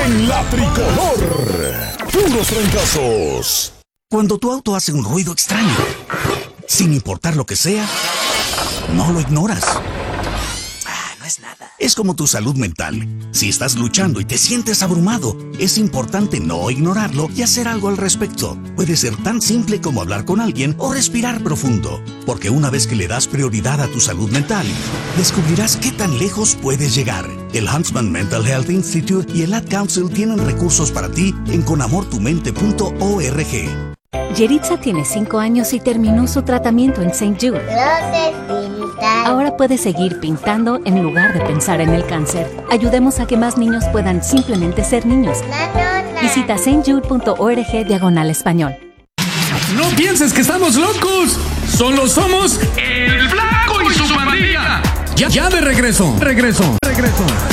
en La Tricolor. Puros trancazos. Cuando tu auto hace un ruido extraño, sin importar lo que sea, no lo ignoras. No es nada. Es como tu salud mental. Si estás luchando y te sientes abrumado, es importante no ignorarlo y hacer algo al respecto. Puede ser tan simple como hablar con alguien o respirar profundo. Porque una vez que le das prioridad a tu salud mental, descubrirás qué tan lejos puedes llegar. El Huntsman Mental Health Institute y el Ad Council tienen recursos para ti en conamortumente.org. Yeritza tiene 5 años y terminó su tratamiento en St. Jude. Ahora puede seguir pintando en lugar de pensar en el cáncer. Ayudemos a que más niños puedan simplemente ser niños. Visita stjude.org/español. No pienses que estamos locos. Solo somos el Flaco y su pandilla. Ya de regreso.